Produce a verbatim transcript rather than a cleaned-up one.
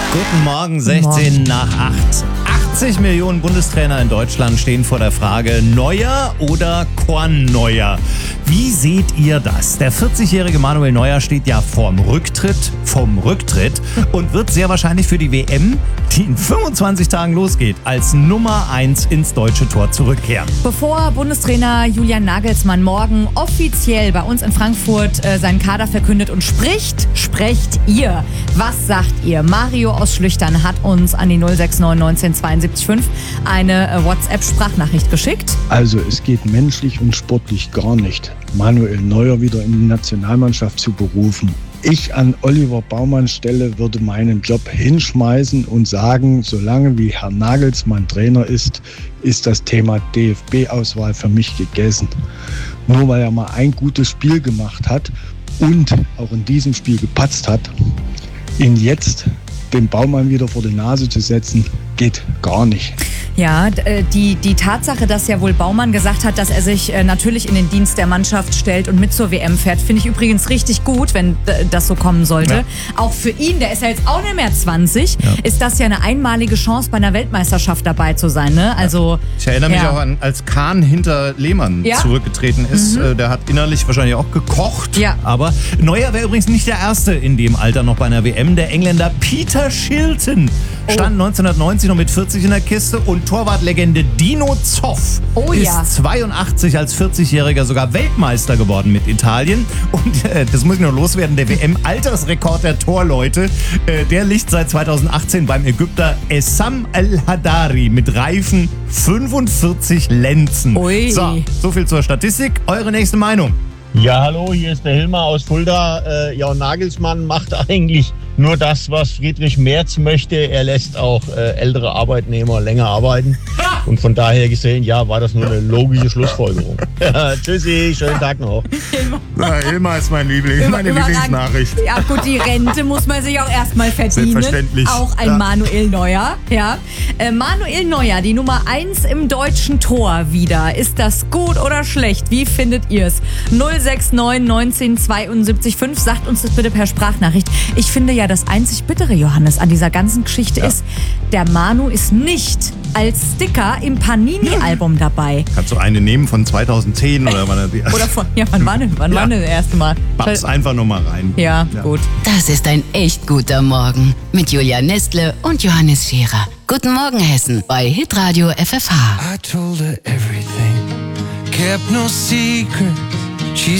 Guten Morgen, sechzehn nach acht. achtzig Millionen Bundestrainer in Deutschland stehen vor der Frage, Neuer oder Kornneuer? Wie seht ihr das? Der vierzigjährige Manuel Neuer steht ja vorm Rücktritt, vom Rücktritt und wird sehr wahrscheinlich für die W M, die in fünfundzwanzig Tagen losgeht, als Nummer eins ins deutsche Tor zurückkehren. Bevor Bundestrainer Julian Nagelsmann morgen offiziell bei uns in Frankfurt äh, seinen Kader verkündet und spricht, sprecht ihr. Was sagt ihr? Mario aus Schlüchtern hat uns an die null sechs neun neunzehn zweiundsiebzig fünf eine äh, WhatsApp-Sprachnachricht geschickt. Also es geht menschlich und sportlich gar nicht, Manuel Neuer wieder in die Nationalmannschaft zu berufen. Ich an Oliver Baumanns Stelle würde meinen Job hinschmeißen und sagen, solange wie Herr Nagelsmann Trainer ist, ist das Thema D F B-Auswahl für mich gegessen. Nur weil er mal ein gutes Spiel gemacht hat und auch in diesem Spiel gepatzt hat, ihn jetzt den Baumann wieder vor die Nase zu setzen, geht gar nicht. Ja, die, die Tatsache, dass ja wohl Baumann gesagt hat, dass er sich natürlich in den Dienst der Mannschaft stellt und mit zur W M fährt, finde ich übrigens richtig gut, wenn das so kommen sollte. Ja. Auch für ihn, der ist ja jetzt auch nicht mehr zwanzig, ja. ist das ja eine einmalige Chance, bei einer Weltmeisterschaft dabei zu sein. Ne? Also, ja. Ich erinnere mich ja. auch an, als Kahn hinter Lehmann ja. zurückgetreten ist. Mhm. Der hat innerlich wahrscheinlich auch gekocht. Ja. Aber Neuer wäre übrigens nicht der Erste in dem Alter noch bei einer W M. Der Engländer Peter Shilton stand oh. neunzehnhundertneunzig noch mit vierzig in der Kiste und Torwartlegende Dino Zoff oh, ist ja. zweiundachtzig als vierzigjähriger sogar Weltmeister geworden mit Italien. Und äh, das muss ich noch loswerden, der W M-Altersrekord der Torleute, äh, der liegt seit zweitausendachtzehn beim Ägypter Essam El-Hadari mit reifen fünfundvierzig Lenzen. Ui. So, so viel zur Statistik. Eure nächste Meinung? Ja, hallo, hier ist der Hilmar aus Fulda. Äh, ja, Nagelsmann macht eigentlich nur das, was Friedrich Merz möchte. Er lässt auch äh, ältere Arbeitnehmer länger arbeiten. Und von daher gesehen, ja, war das nur eine logische Schlussfolgerung. Tschüssi, schönen Tag noch. Ja, Hilmar ist mein Liebling, meine Lieblingsnachricht. Ja gut, die Rente muss man sich auch erstmal verdienen. Selbstverständlich. Auch ein ja. Manuel Neuer. Ja. Äh, Manuel Neuer, die Nummer eins im deutschen Tor wieder. Ist das gut oder schlecht? Wie findet ihr es? null sechs neun neunzehn zweiundsiebzig fünf, sagt uns das bitte per Sprachnachricht. Ich finde ja, das einzig Bittere, Johannes, an dieser ganzen Geschichte ja. ist, der Manu ist nicht als Sticker im Panini-Album dabei. Kannst du eine nehmen von zweitausendzehn oder wann? Oder von, ja, wann war denn, wann ja. war denn das erste Mal? Papp's einfach nur mal rein. Ja, ja, gut. Das ist ein echt guter Morgen mit Julian Nestle und Johannes Scherer. Guten Morgen, Hessen, bei Hitradio F F H. I told her everything, kept no secrets.